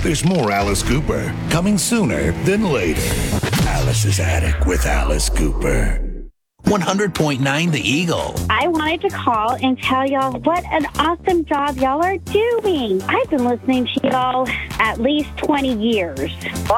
There's more Alice Cooper coming sooner than later. Alice's Attic with Alice Cooper. 100.9 The Eagle. I wanted to call and tell y'all what an awesome job y'all are doing. I've been listening to y'all at least 20 years.